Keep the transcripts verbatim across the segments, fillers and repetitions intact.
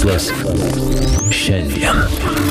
Mokslas šiandien.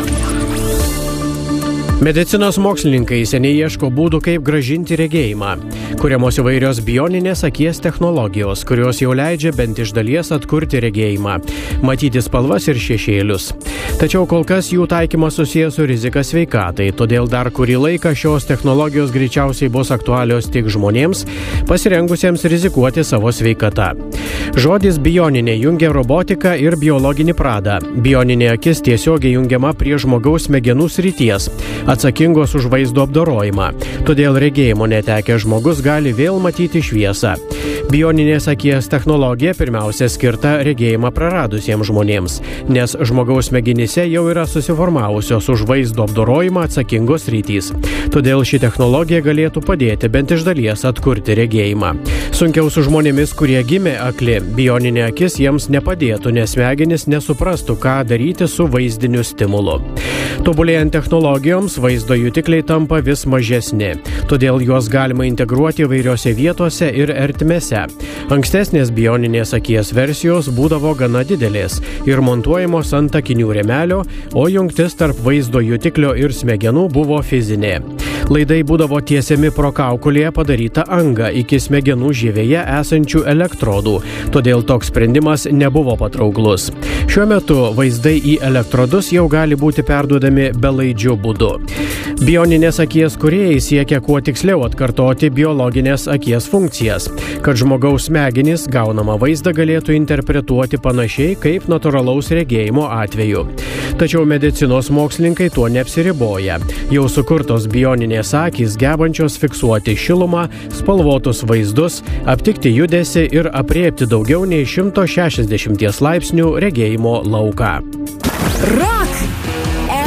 Medicinos mokslininkai seniai ieško būdų, kaip grąžinti regėjimą. Kuriamos įvairios bioninės akies technologijos, kurios jau leidžia bent iš dalies atkurti regėjimą, matyti spalvas ir šešėlius. Tačiau kol kas jų taikymas susijęs su rizika sveikatai, todėl dar kurį laiką šios technologijos greičiausiai bus aktualios tik žmonėms, pasirengusiems rizikuoti savo sveikata. Žodis bioninė jungia robotiką ir biologinį pradą. Bioninė akis tiesiogiai jungiama prie žmogaus smegenų srities, atsakingos už vaizdo apdorojimą. Todėl regėjimo netekęs žmogus gali vėl matyti šviesą. Bioninės akies technologija pirmiausia skirta regėjimą praradusiems žmonėms, nes žmogaus smegenyse jau yra susiformavusios už vaizdo apdorojimą atsakingos sritys. Todėl ši technologija galėtų padėti bent iš dalies atkurti regėjimą. Sunkiau su žmonėmis, kurie gimė akli, bioninė akis jiems nepadėtų, nes smegenys nesuprastų, ką daryti su vaizdiniu stimulu. Tobulėjant technologijoms, vaizdo jutikliai tampa vis mažesni, todėl juos galima integruoti įvairiose vietose ir ertmėse. Ankstesnės bioninės akies versijos būdavo gana didelės ir montuojamos ant akinių rėmelio, o jungtis tarp vaizdo jutiklio ir smegenų buvo fizinė. Laidai būdavo tiesiami pro kaukolėje padarytą angą iki smegenų žievėje esančių elektrodų, todėl toks sprendimas nebuvo patrauklus. Šiuo metu vaizdai į elektrodus jau gali būti perduodami belaidžiu būdu. Bioninės akies kūrėjai siekia kuo tiksliau atkartoti biologinės akies funkcijas, kad žmogaus smegenys gaunamą vaizdą galėtų interpretuoti panašiai kaip natūralaus regėjimo atveju. Tačiau medicinos mokslininkai tuo neapsiriboja. Jau sukurtos bioninės akys gebančios fiksuoti šilumą, spalvotus vaizdus, aptikti judesį ir aprėpti daugiau nei šimto šešiasdešimties laipsnių regėjimo lauką. Rock